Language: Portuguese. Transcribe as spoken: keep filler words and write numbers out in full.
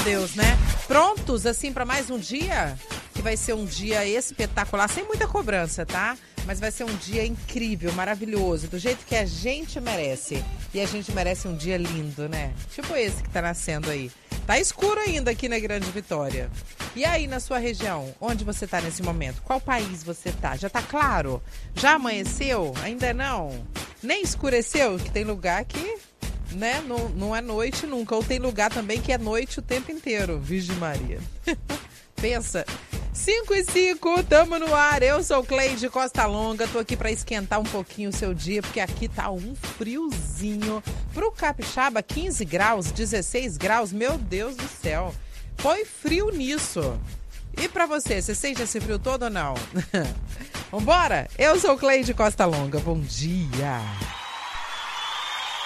Deus, né? Prontos, assim, para mais um dia? Que vai ser um dia espetacular, sem muita cobrança, tá? Mas vai ser um dia incrível, maravilhoso, do jeito que a gente merece. E a gente merece um dia lindo, né? Tipo esse que tá nascendo aí. Tá escuro ainda aqui na Grande Vitória. E aí, na sua região, onde você tá nesse momento? Qual país você tá? Já tá claro? Já amanheceu? Ainda não? Nem escureceu? Que tem lugar que, né, não, não é noite nunca. Ou tem lugar também que é noite o tempo inteiro. Virgem Maria. Pensa. cinco e cinco, tamo no ar. Eu sou Cleide Costa Longa. Tô aqui pra esquentar um pouquinho o seu dia, porque aqui tá um friozinho. Pro capixaba, quinze graus, dezesseis graus. Meu Deus do céu. Foi frio nisso. E pra você, você sente esse frio todo ou não? Vambora? Eu sou Cleide Costa Longa. Bom dia.